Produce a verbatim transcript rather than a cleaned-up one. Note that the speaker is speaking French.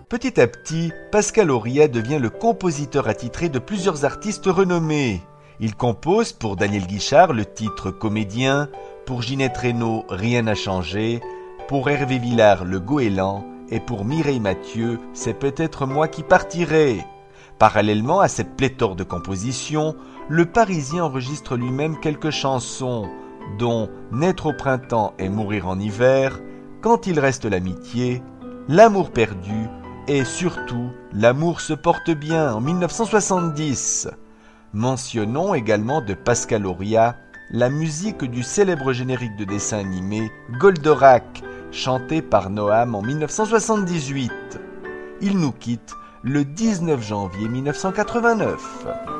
Petit à petit, Pascal Auria devient le compositeur attitré de plusieurs artistes renommés. Il compose pour Daniel Guichard le titre Comédien, pour Ginette Renaud Rien n'a changé, pour Hervé Villard Le Goéland et pour Mireille Mathieu C'est peut-être moi qui partirai. Parallèlement à cette pléthore de compositions, le Parisien enregistre lui-même quelques chansons, dont Naître au printemps et mourir en hiver, Quand il reste l'amitié, L'amour perdu et surtout L'amour se porte bien en mille neuf cent soixante-dix. Mentionnons également de Pascal Auria la musique du célèbre générique de dessin animé Goldorak, chanté par Noam en mille neuf cent soixante-dix-huit. Il nous quitte le dix-neuf janvier mille neuf cent quatre-vingt-neuf.